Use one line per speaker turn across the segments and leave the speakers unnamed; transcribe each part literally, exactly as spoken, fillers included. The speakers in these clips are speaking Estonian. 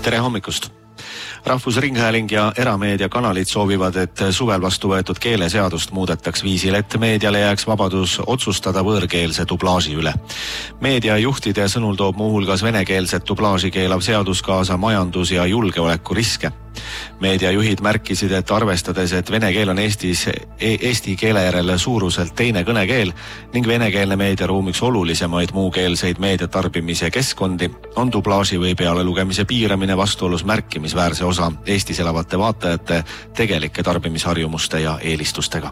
Tere hommikust! Rahvusringhääling ja erameedia kanalid soovivad, et suvel vastu võetud keeleseadust muudetaks viisil, et meediale jääks vabadus otsustada võõrkeelse dublaaži üle. Meediajuhtide sõnul toob muuhulgas venekeelset dublaaži keelav seadus kaasa majandus- ja julgeolekuriske. Meediajuhid märkisid, et arvestades, et vene keel on Eestis eesti keele järele suuruselt teine kõnekeel ning venekeelne meediaruum üks olulisemaid muukeelseid meediatarbimise keskkondi, on dublaaži või pealelugemise piiramine vastuolus märkimisväärse osa Eestis elavate vaatajate tegelike tarbimisharjumuste ja eelistustega.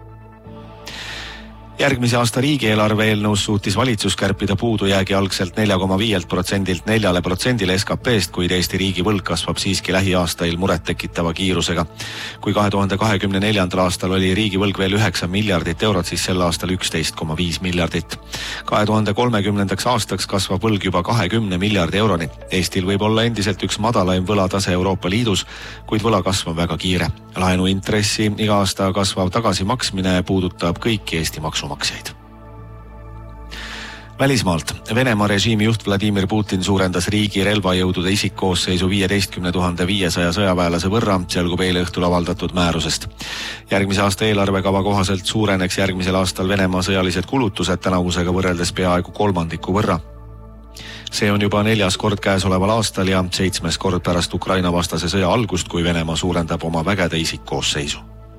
Järgmise aasta riigieelarve eelnõus suutis valitsus kärpida puudujäägi algselt nelja koma viielt protsendilt neljale protsendile S K P-st, kuid Eesti riigi võlg kasvab siiski lähiaastail muret tekitava kiirusega. Kui kahe tuhande kahekümne neljandal aastal oli riigi võlg veel üheksa miljardit eurot, siis sel aastal üksteist koma viis miljardit. kahe tuhande kolmekümnendaks aastaks kasvab võlg juba kahekümne miljardi euroni. Eestil võib olla endiselt üks madalaim võlatase Euroopa Liidus, kuid võla kasv on väga kiire. Laenu intressi iga aasta kasvav tagasimaksmine puudutab kõiki Eesti maksumaksjaid. Välismaalt. Venemaa režiimi juht Vladimir Putin suurendas riigi relvajõudude isikkoosseisu viieteistkümne tuhande viiesaja sõjaväelase võrra, selgub eile õhtul avaldatud määrusest. Järgmise aasta eelarvekava kohaselt suureneks järgmisel aastal Venemaa sõjalised kulutused tänavusega võrreldes peaaegu kolmandiku võrra. See on juba neljas kord käesoleval aastal ja seitsmes kord pärast Ukraina vastase sõja algust, kui Venemaa suurendab oma vägede isikkoosseisu.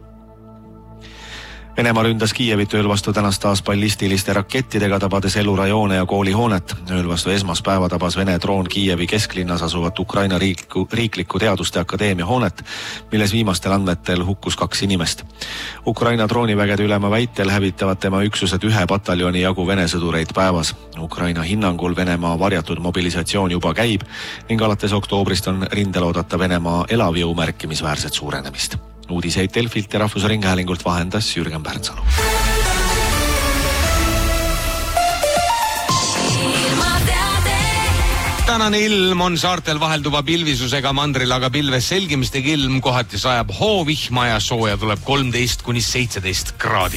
Venemaa ründas Kiievit ööl vastu tänast taas ballistiliste rakettidega, tabades elurajoone ja koolihoonet. Ööl vastu esmaspäeva tabas Vene droon Kiievi kesklinnas asuvat Ukraina riikliku, riikliku teaduste akadeemia hoonet, milles viimastel andmetel hukkus kaks inimest. Ukraina droonivägede ülema väitel hävitavad tema üksused ühe pataljoni jagu Vene sõdureid päevas. Ukraina hinnangul Venemaa varjatud mobilisatsioon juba käib ning alates oktoobrist on rindel oodata Venemaa elavjõu märkimisväärset suurenemist. Uudiseid Delfilt ja Rahvusringhäälingult vahendas Jürgen Pärtsalu.
Tänane ilm on saartel vahelduva pilvisusega, mandril aga pilves selgimistega ilm, kohati sajab hoovihma ja sooja tuleb kolmteist kuni seitseteist kraadi.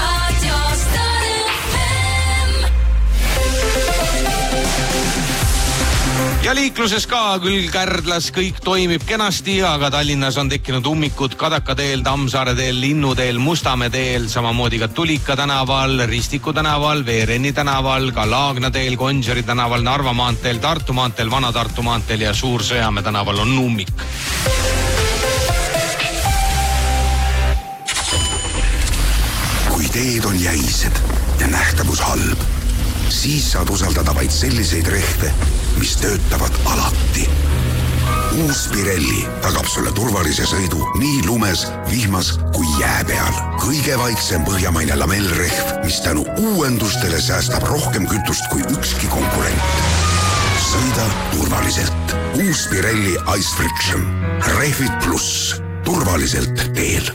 Ja liikluses ka küll Kärdlas kõik toimib kenasti, aga Tallinnas on tekkinud ummikud Kadaka teel, Tammsaare teel, Linnu teel, Mustamäe teel, samamoodi ka Tulika tänaval, Ristiku tänaval, Veerenni tänaval, ka Laagna teel, Gonsiori tänaval, Narva maanteel, Tartu maanteel, Vana-Tartu maanteel ja Suur-Sõjamäe tänaval on ummik.
Kui teed on jäised ja nähtavus halb, siis saad usaldada vaid selliseid rehve, mis töötavad alati. Uus Pirelli tagab sulle turvalise sõidu nii lumes, vihmas kui jää peal. Kõige vaiksem põhjamaine lamellrehv, mis tänu uuendustele säästab rohkem kütust kui ükski konkurent. Sõida turvaliselt. Uus Pirelli Ice Friction. Rehvid pluss. Turvaliselt teel.